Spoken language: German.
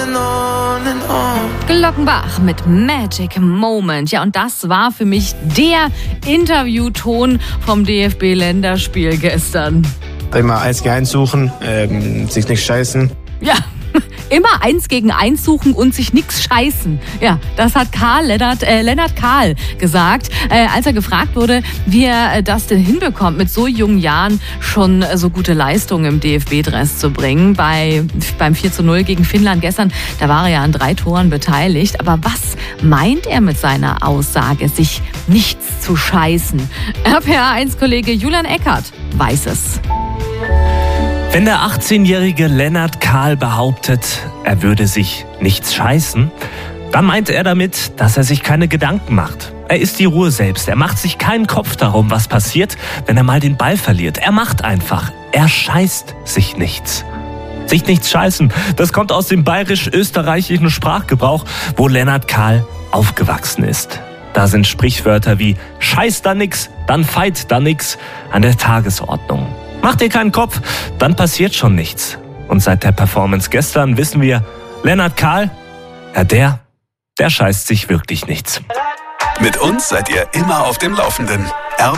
Glockenbach mit Magic Moment. Ja, und das war für mich der Interviewton vom DFB-Länderspiel gestern. Immer 1 gegen 1 suchen, sich nicht scheißen. Ja, immer 1 gegen 1 suchen und sich nix scheißen. Ja, das hat Lennart Kahl gesagt, als er gefragt wurde, wie er das denn hinbekommt, mit so jungen Jahren schon so gute Leistungen im DFB-Dress zu bringen. Beim 4:0 gegen Finnland gestern, da war er ja an 3 Toren beteiligt. Aber was meint er mit seiner Aussage, sich nichts zu scheißen? RPA1-Kollege Julian Eckert weiß es. Wenn der 18-jährige Lennart Kahl behauptet, er würde sich nichts scheißen, dann meint er damit, dass er sich keine Gedanken macht. Er ist die Ruhe selbst. Er macht sich keinen Kopf darum, was passiert, wenn er mal den Ball verliert. Er macht einfach. Er scheißt sich nichts. Sich nichts scheißen, das kommt aus dem bayerisch-österreichischen Sprachgebrauch, wo Lennart Kahl aufgewachsen ist. Da sind Sprichwörter wie scheiß da nix, dann feit da nix an der Tagesordnung. Mach dir keinen Kopf, dann passiert schon nichts. Und seit der Performance gestern wissen wir, Lennart Kahl, ja der scheißt sich wirklich nichts. Mit uns seid ihr immer auf dem Laufenden.